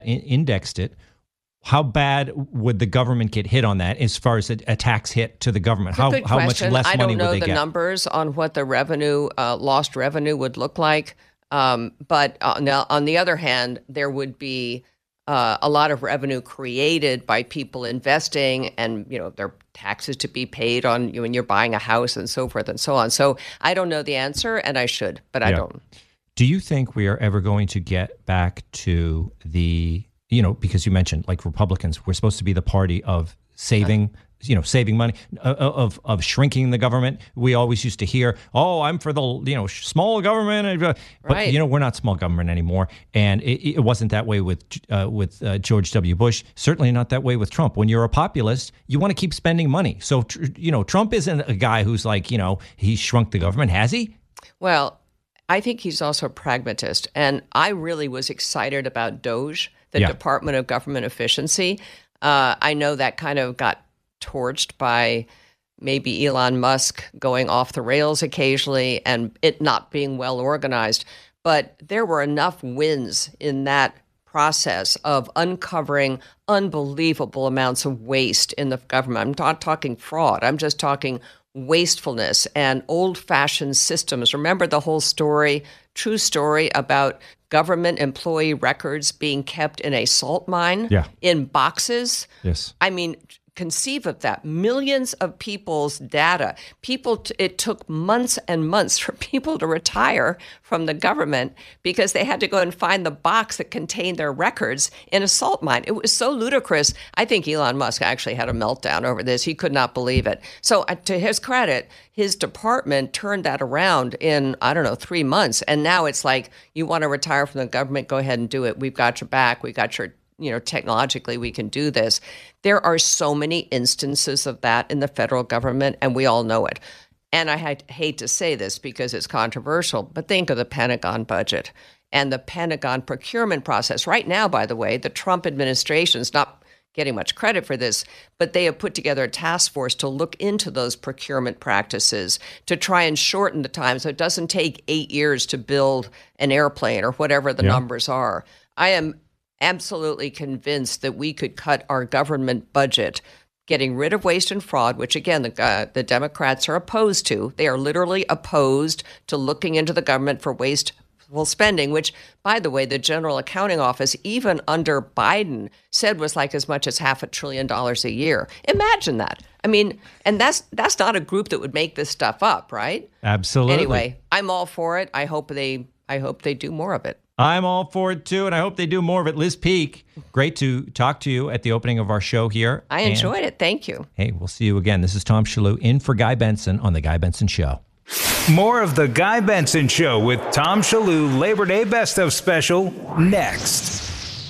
indexed it. How bad would the government get hit on that as far as a tax hit to the government? How much less money would they get? I don't know the numbers on what the revenue, lost revenue would look like. But on the other hand, there would be a lot of revenue created by people investing, and there are taxes to be paid on when you're buying a house and so forth and so on. So I don't know the answer, and I should, but I don't. Do you think we are ever going to get back to the, because you mentioned like Republicans, we're supposed to be the party of saving money, of shrinking the government. We always used to hear, I'm for the, small government. But, right. We're not small government anymore. And it wasn't that way with George W. Bush. Certainly not that way with Trump. When you're a populist, you want to keep spending money. So, Trump isn't a guy who's like, he shrunk the government. Has he? Well, I think he's also a pragmatist. And I really was excited about DOGE, the Department of Government Efficiency. I know that kind of got torched by maybe Elon Musk going off the rails occasionally and it not being well organized. But there were enough wins in that process of uncovering unbelievable amounts of waste in the government. I'm not talking fraud. I'm just talking wastefulness and old-fashioned systems. Remember the whole story, true story about government employee records being kept in a salt mine in boxes? Yes. I mean, conceive of that. Millions of people's data. It took months and months for people to retire from the government because they had to go and find the box that contained their records in a salt mine. It was so ludicrous. I think Elon Musk actually had a meltdown over this. He could not believe it. So to his credit, his department turned that around in, 3 months. And now it's like, you want to retire from the government, go ahead and do it. We've got your back. We got your technologically we can do this. There are so many instances of that in the federal government, and we all know it. And I hate to say this because it's controversial, but think of the Pentagon budget and the Pentagon procurement process. Right now, by the way, the Trump administration is not getting much credit for this, but they have put together a task force to look into those procurement practices to try and shorten the time so it doesn't take 8 years to build an airplane or whatever the numbers are. I am absolutely convinced that we could cut our government budget, getting rid of waste and fraud, which, again, the Democrats are opposed to. They are literally opposed to looking into the government for wasteful spending, which, by the way, the General Accounting Office, even under Biden, said was like as much as $500 billion a year. Imagine that. I mean, and that's not a group that would make this stuff up, right? Absolutely. Anyway, I'm all for it. I hope they do more of it. I'm all for it, too, and I hope they do more of it. Liz Peek, great to talk to you at the opening of our show here. I enjoyed it. Thank you. Hey, we'll see you again. This is Tom Shillue in for Guy Benson on The Guy Benson Show. More of The Guy Benson Show with Tom Shillue Labor Day Best of Special next.